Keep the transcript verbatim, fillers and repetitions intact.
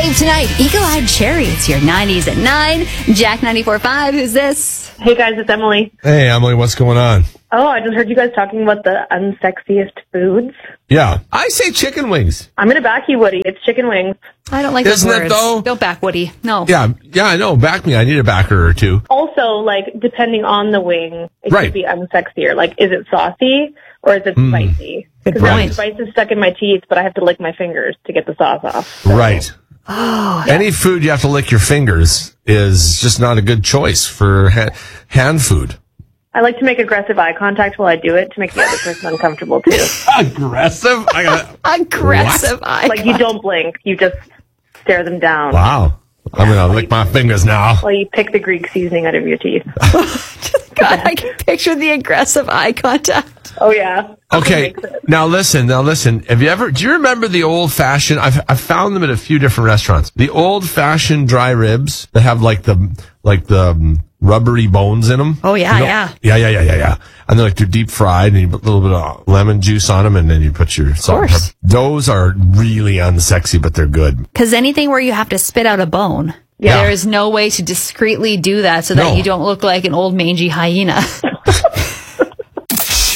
Fave tonight, Eagle-Eyed Cherry. It's your nineties at nine. Jack ninety-four point five. Who's this? Hey, guys, it's Emily. Hey, Emily, what's going on? Oh, I just heard you guys talking about the unsexiest foods. Yeah, I say chicken wings. I'm going to back you, Woody. It's chicken wings. I don't like Isn't those it, words. though? Don't back Woody. No. Yeah, yeah, I know. Back me. I need a backer or two. Also, like, depending on the wing, it Right. could be unsexier. Like, is it saucy or is it Mm. spicy? Good Because point. the spice is stuck in my teeth, but I have to lick my fingers to get the sauce off. So. Right. Oh, Any food you have to lick your fingers is just not a good choice for ha- hand food. I like to make aggressive eye contact while I do it to make the other person uncomfortable, too. Aggressive? I got aggressive eye. Like, you don't blink. You just stare them down Wow. I'm going to lick my fingers now. while you pick the Greek seasoning out of your teeth. God, I can picture the aggressive eye contact. Oh, yeah. Okay, now listen, now listen. Have you ever, do you remember the old-fashioned, I've, I've found them at a few different restaurants, the old-fashioned dry ribs that have like the, like the um, rubbery bones in them? Oh, yeah, You know? yeah. Yeah, yeah, yeah, yeah, yeah. And they're like, they're deep fried and you put a little bit of lemon juice on them and then you put your salt and course. pepper. Those are really unsexy, but they're good. Because anything where you have to spit out a bone, Yeah. there is no way to discreetly do that so that No. you don't look like an old mangy hyena.